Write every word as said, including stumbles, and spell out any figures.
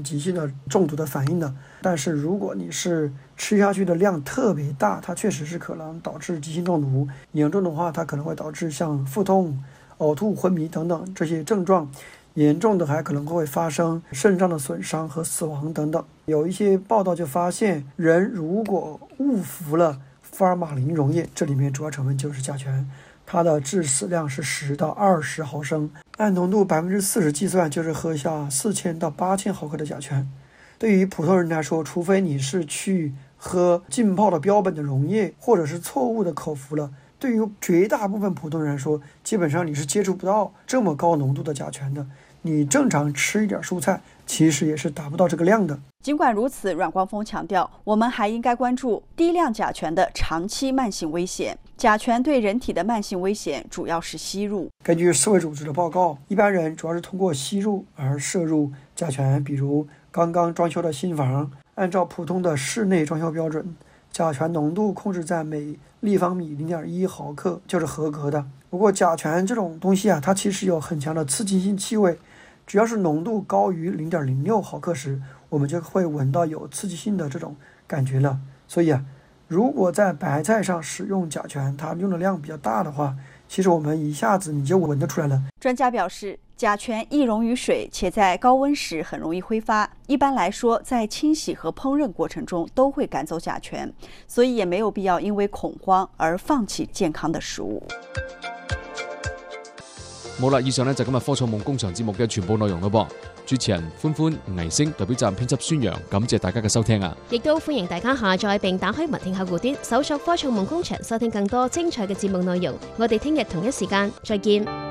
生急性的中毒的反应的。但是如果你是吃下去的量特别大，它确实是可能导致急性中毒，严重的话它可能会导致像腹痛、呕吐、昏迷等等这些症状，严重的还可能会发生肾脏的损伤和死亡等等。有一些报道就发现，人如果误服了福尔马林溶液，这里面主要成分就是甲醛，它的致死量是十到二十毫升，按浓度百分之四十计算，就是喝下四千到八千毫克的甲醛。对于普通人来说，除非你是去喝浸泡的标本的溶液，或者是错误的口服了，对于绝大部分普通人来说，基本上你是接触不到这么高浓度的甲醛的。你正常吃一点蔬菜，其实也是达不到这个量的。 尽管如此，阮光峰强调，我们还应该关注低量甲醛的长期慢性危险。甲醛对人体的慢性危险主要是吸入。 根据世卫组织的报告，一般人主要是通过吸入而摄入甲醛，比如刚刚装修的新房，按照普通的室内装修标准，甲醛浓度控制在每立方米 零点一毫克就是合格的。不过甲醛这种东西啊，它其实有很强的刺激性气味，只要是浓度高于 零点零六毫克时，我们就会闻到有刺激性的这种感觉了。所以啊，如果在白菜上使用甲醛，它用的量比较大的话，其实我们一下子你就闻得出来了。 专家表示，甲醛易溶于水，且在高温时很容易挥发。一般来说，在清洗和烹饪过程中都会赶走甲醛，所以也没有必要因为恐慌而放弃健康的食物。 好啦，以上呢就今日科創夢工場節目嘅全部內容咯噃。主持人歡歡、倪星代表站編輯宣揚，感謝大家嘅收聽啊！ 亦都歡迎大家下載並打開文聽客戶端，搜索科創夢工場，收聽更多精彩嘅節目內容。我哋聽日同一時間再見。